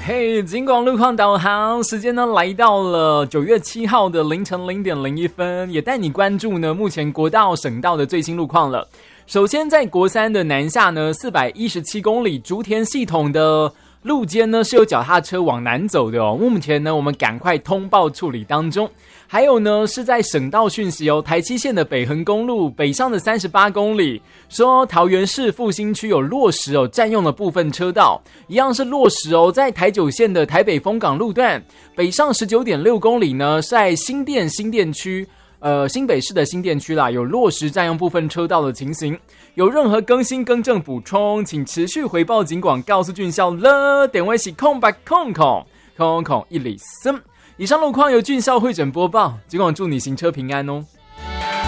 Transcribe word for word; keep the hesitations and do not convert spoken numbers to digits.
嘿，警广路况导航时间呢来到了九月七号的凌晨零点零一分，也带你关注呢目前国道、省道的最新路况了。首先在国三的南下呢，四百一十七公里竹田系统的路肩呢是有脚踏车往南走的哦，目前呢我们赶快通报处理当中。还有呢是在省道讯息哦，台七线的北横公路北上的三十八公里，说桃园市复兴区有落石哦，占用了部分车道，一样是落石哦，在台九线的台北丰港路段北上 十九点六公里呢，在新店新店区呃新北市的新店区啦，有落石占用部分车道的情形。有任何更新更正补充，请持续回报警广告诉俊孝了，点位是空白空空空空一里森。以上路况由俊孝会诊播报，警广祝你行车平安哦。